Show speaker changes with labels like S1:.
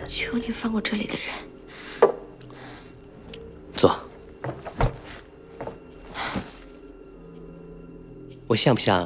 S1: 求你放过这里的人。
S2: 坐。我像不像